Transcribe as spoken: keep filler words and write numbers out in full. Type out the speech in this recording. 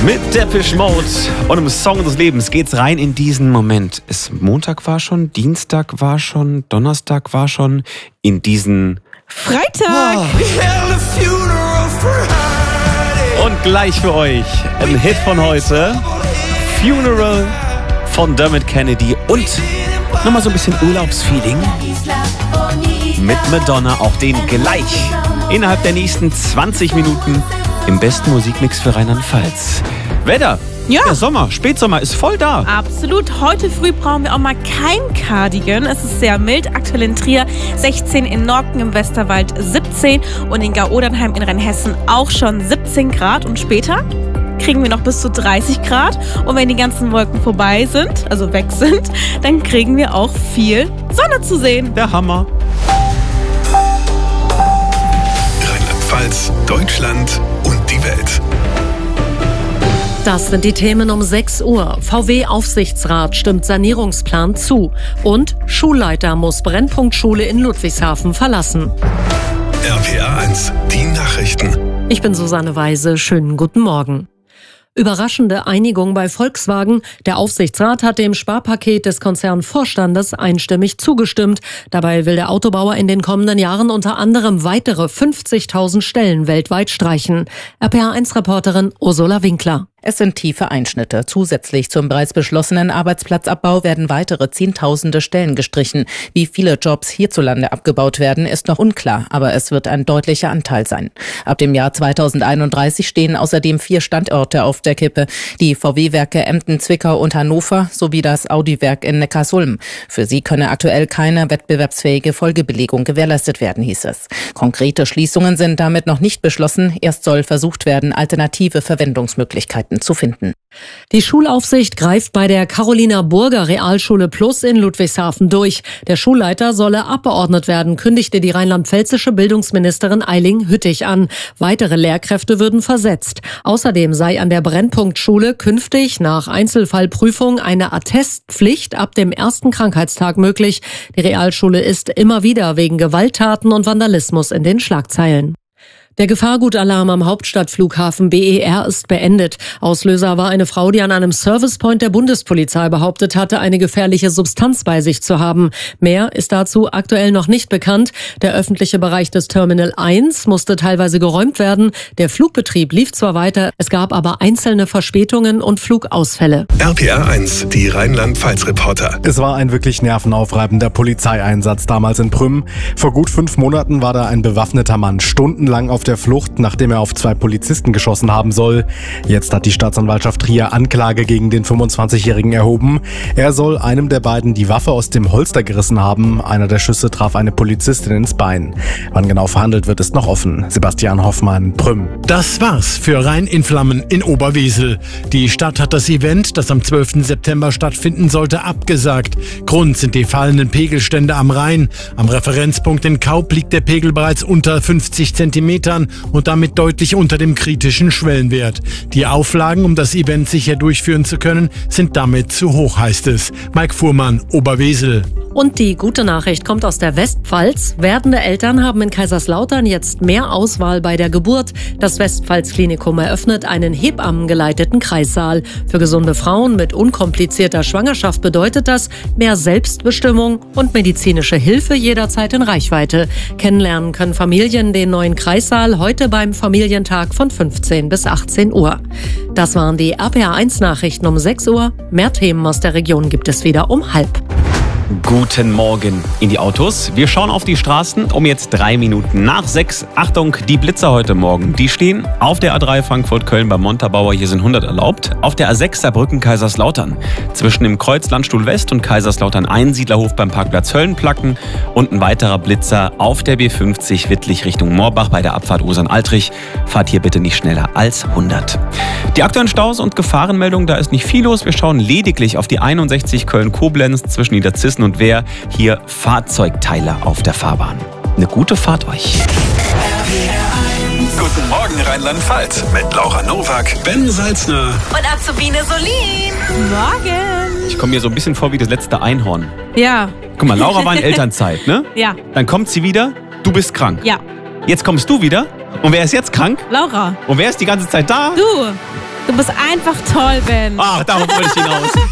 Mit Depeche Mode und im Song des Lebens geht's rein in diesen Moment. Es Montag war schon, Dienstag war schon, Donnerstag war schon, in diesen Freitag. Oh. Und gleich für euch ein Hit von heute, Funeral von Dermot Kennedy und nochmal so ein bisschen Urlaubsfeeling mit Madonna, auch den gleich innerhalb der nächsten zwanzig Minuten im besten Musikmix für Rheinland-Pfalz. Wetter, ja. Der Sommer, Spätsommer ist voll da. Absolut. Heute früh brauchen wir auch mal kein Cardigan. Es ist sehr mild. Aktuell in Trier sechzehn, in Norken im Westerwald siebzehn und in Gau-Odernheim in Rheinhessen auch schon siebzehn Grad. Und später kriegen wir noch bis zu dreißig Grad. Und wenn die ganzen Wolken vorbei sind, also weg sind, dann kriegen wir auch viel Sonne zu sehen. Der Hammer. Rheinland-Pfalz, Deutschland und die Welt. Das sind die Themen um sechs Uhr. V W-Aufsichtsrat stimmt Sanierungsplan zu. Und Schulleiter muss Brennpunktschule in Ludwigshafen verlassen. R P R eins, die Nachrichten. Ich bin Susanne Weise. Schönen guten Morgen. Überraschende Einigung bei Volkswagen. Der Aufsichtsrat hat dem Sparpaket des Konzernvorstandes einstimmig zugestimmt. Dabei will der Autobauer in den kommenden Jahren unter anderem weitere fünfzigtausend Stellen weltweit streichen. R P R eins Reporterin Ursula Winkler. Es sind tiefe Einschnitte. Zusätzlich zum bereits beschlossenen Arbeitsplatzabbau werden weitere Zehntausende Stellen gestrichen. Wie viele Jobs hierzulande abgebaut werden, ist noch unklar, aber es wird ein deutlicher Anteil sein. Ab dem Jahr zweitausendeinunddreißig stehen außerdem vier Standorte auf der Kippe. Die V W-Werke Emden, Zwickau und Hannover sowie das Audi-Werk in Neckarsulm. Für sie könne aktuell keine wettbewerbsfähige Folgebelegung gewährleistet werden, hieß es. Konkrete Schließungen sind damit noch nicht beschlossen. Erst soll versucht werden, alternative Verwendungsmöglichkeiten zu finden. Die Schulaufsicht greift bei der Carolina Burger Realschule Plus in Ludwigshafen durch. Der Schulleiter solle abgeordnet werden, kündigte die rheinland-pfälzische Bildungsministerin Eiling Hüttich an. Weitere Lehrkräfte würden versetzt. Außerdem sei an der Brennpunktschule künftig nach Einzelfallprüfung eine Attestpflicht ab dem ersten Krankheitstag möglich. Die Realschule ist immer wieder wegen Gewalttaten und Vandalismus in den Schlagzeilen. Der Gefahrgutalarm am Hauptstadtflughafen B E R ist beendet. Auslöser war eine Frau, die an einem Servicepoint der Bundespolizei behauptet hatte, eine gefährliche Substanz bei sich zu haben. Mehr ist dazu aktuell noch nicht bekannt. Der öffentliche Bereich des Terminal eins musste teilweise geräumt werden. Der Flugbetrieb lief zwar weiter, es gab aber einzelne Verspätungen und Flugausfälle. R P R eins, die Rheinland-Pfalz-Reporter. Es war ein wirklich nervenaufreibender Polizeieinsatz damals in Prüm. Vor gut fünf Monaten war da ein bewaffneter Mann stundenlang auf der Flucht, nachdem er auf zwei Polizisten geschossen haben soll. Jetzt hat die Staatsanwaltschaft Trier Anklage gegen den fünfundzwanzigjährigen erhoben. Er soll einem der beiden die Waffe aus dem Holster gerissen haben. Einer der Schüsse traf eine Polizistin ins Bein. Wann genau verhandelt wird, ist noch offen. Sebastian Hoffmann, Prüm. Das war's für Rhein in Flammen in Oberwesel. Die Stadt hat das Event, das am zwölften September stattfinden sollte, abgesagt. Grund sind die fallenden Pegelstände am Rhein. Am Referenzpunkt in Kaup liegt der Pegel bereits unter fünfzig Zentimetern und damit deutlich unter dem kritischen Schwellenwert. Die Auflagen, um das Event sicher durchführen zu können, sind damit zu hoch, heißt es. Mike Fuhrmann, Oberwesel. Und die gute Nachricht kommt aus der Westpfalz. Werdende Eltern haben in Kaiserslautern jetzt mehr Auswahl bei der Geburt. Das Westpfalz-Klinikum eröffnet einen hebammengeleiteten Kreissaal. Für gesunde Frauen mit unkomplizierter Schwangerschaft bedeutet das mehr Selbstbestimmung und medizinische Hilfe jederzeit in Reichweite. Kennenlernen können Familien den neuen Kreissaal heute beim Familientag von fünfzehn bis achtzehn Uhr. Das waren die R P R eins Nachrichten um sechs Uhr. Mehr Themen aus der Region gibt es wieder um halb. Guten Morgen in die Autos. Wir schauen auf die Straßen um jetzt drei Minuten nach sechs. Achtung, die Blitzer heute Morgen, die stehen auf der A drei Frankfurt-Köln beim Montabaur. Hier sind hundert erlaubt. Auf der A sechs Saarbrücken-Kaiserslautern. Zwischen dem Kreuz Landstuhl West und Kaiserslautern-Einsiedlerhof beim Parkplatz Höllenplacken. Und ein weiterer Blitzer auf der B fünfzig Wittlich Richtung Moorbach bei der Abfahrt Osern-Altrich. Fahrt hier bitte nicht schneller als hundert. Die aktuellen Staus und Gefahrenmeldungen, da ist nicht viel los. Wir schauen lediglich auf die einundsechzig Köln-Koblenz zwischen Niederzissen und Wehr. Hier Fahrzeugteile auf der Fahrbahn. Eine gute Fahrt euch. Guten Morgen Rheinland-Pfalz mit Laura Nowak, Ben Salzner Und Azubine Solin. Morgen. Ich komme mir so ein bisschen vor wie das letzte Einhorn. Ja. Guck mal, Laura war in Elternzeit, ne? Ja. Dann kommt sie wieder, du bist krank. Ja. Jetzt kommst du wieder und wer ist jetzt krank? Laura. Und wer ist die ganze Zeit da? Du. Du bist einfach toll, Ben. Ach, darauf wollte ich hinaus.